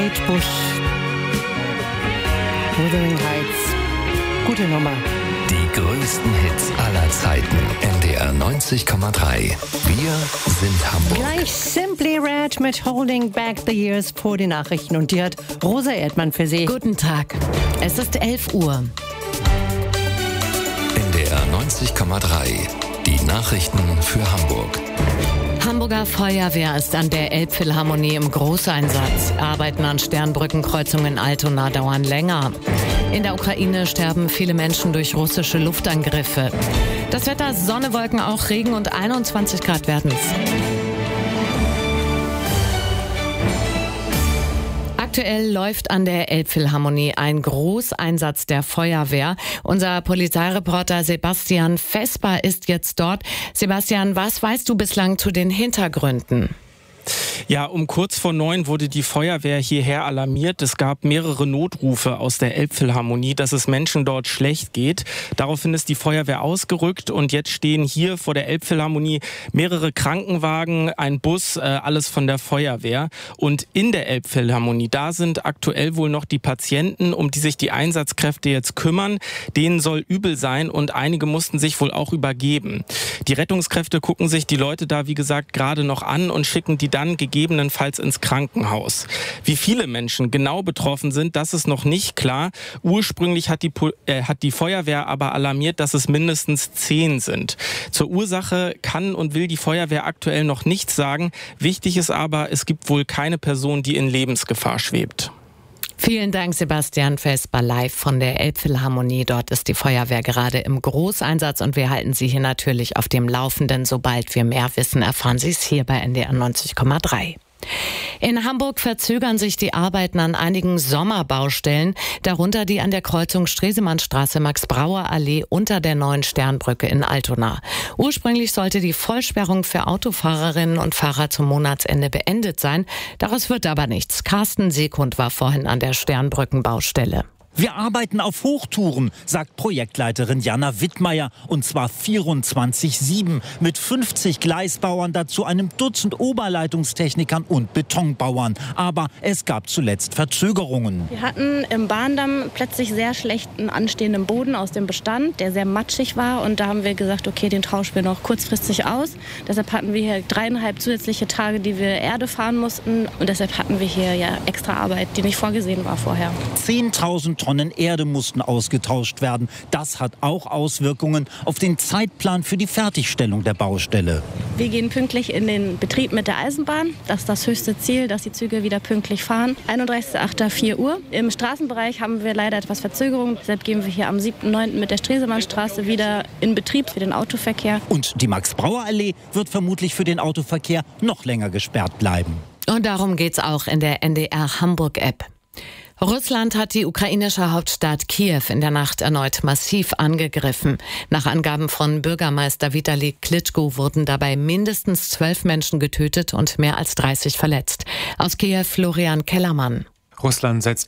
Bush, Wuthering Heights. Gute Nummer. Die größten Hits aller Zeiten. NDR 90,3. Wir sind Hamburg. Gleich Simply Red mit Holding Back the Years vor den Nachrichten. Und die hat Rosa Erdmann für Sie. Guten Tag. Es ist 11 Uhr. NDR 90,3. Die Nachrichten für Hamburg. Hamburger Feuerwehr ist an der Elbphilharmonie im Großeinsatz. Arbeiten an Sternbrückenkreuzungen in Altona dauern länger. In der Ukraine sterben viele Menschen durch russische Luftangriffe. Das Wetter, Sonne, Wolken, auch Regen und 21 Grad werden es. Aktuell läuft an der Elbphilharmonie ein Großeinsatz der Feuerwehr. Unser Polizeireporter Sebastian Vesper ist jetzt dort. Sebastian, was weißt du bislang zu den Hintergründen? Ja, um kurz vor 9 wurde die Feuerwehr hierher alarmiert. Es gab mehrere Notrufe aus der Elbphilharmonie, dass es Menschen dort schlecht geht. Daraufhin ist die Feuerwehr ausgerückt und jetzt stehen hier vor der Elbphilharmonie mehrere Krankenwagen, ein Bus, alles von der Feuerwehr. Und in der Elbphilharmonie, da sind aktuell wohl noch die Patienten, um die sich die Einsatzkräfte jetzt kümmern. Denen soll übel sein und einige mussten sich wohl auch übergeben. Die Rettungskräfte gucken sich die Leute da, wie gesagt, gerade noch an und schicken die dann gegebenenfalls ins Krankenhaus. Wie viele Menschen genau betroffen sind, das ist noch nicht klar. Ursprünglich hat die Feuerwehr aber alarmiert, dass es mindestens 10 sind. Zur Ursache kann und will die Feuerwehr aktuell noch nichts sagen. Wichtig ist aber, es gibt wohl keine Person, die in Lebensgefahr schwebt. Vielen Dank, Sebastian Vesper, live von der Elbphilharmonie. Dort ist die Feuerwehr gerade im Großeinsatz und wir halten Sie hier natürlich auf dem Laufenden. Sobald wir mehr wissen, erfahren Sie es hier bei NDR 90,3. In Hamburg verzögern sich die Arbeiten an einigen Sommerbaustellen, darunter die an der Kreuzung Stresemannstraße Max-Brauer-Allee unter der neuen Sternbrücke in Altona. Ursprünglich sollte die Vollsperrung für Autofahrerinnen und Fahrer zum Monatsende beendet sein. Daraus wird aber nichts. Carsten Sekund war vorhin an der Sternbrückenbaustelle. Wir arbeiten auf Hochtouren, sagt Projektleiterin Jana Wittmeier, und zwar 24/7 mit 50 Gleisbauern, dazu einem Dutzend Oberleitungstechnikern und Betonbauern. Aber es gab zuletzt Verzögerungen. Wir hatten im Bahndamm plötzlich sehr schlechten anstehenden Boden aus dem Bestand, der sehr matschig war, und da haben wir gesagt, okay, den tauschen wir noch kurzfristig aus. Deshalb hatten wir hier 3,5 zusätzliche Tage, die wir Erde fahren mussten, und deshalb hatten wir hier ja extra Arbeit, die nicht vorgesehen war vorher. 10.000 Tonnen Erde mussten ausgetauscht werden. Das hat auch Auswirkungen auf den Zeitplan für die Fertigstellung der Baustelle. Wir gehen pünktlich in den Betrieb mit der Eisenbahn. Das ist das höchste Ziel, dass die Züge wieder pünktlich fahren. 31.08. 4 Uhr. Im Straßenbereich haben wir leider etwas Verzögerung. Deshalb gehen wir hier am 7.9. mit der Stresemannstraße wieder in Betrieb für den Autoverkehr. Und die Max-Brauer-Allee wird vermutlich für den Autoverkehr noch länger gesperrt bleiben. Und darum geht's auch in der NDR Hamburg-App. Russland hat die ukrainische Hauptstadt Kiew in der Nacht erneut massiv angegriffen. Nach Angaben von Bürgermeister Vitali Klitschko wurden dabei mindestens 12 Menschen getötet und mehr als 30 verletzt. Aus Kiew Florian Kellermann. Russland setzt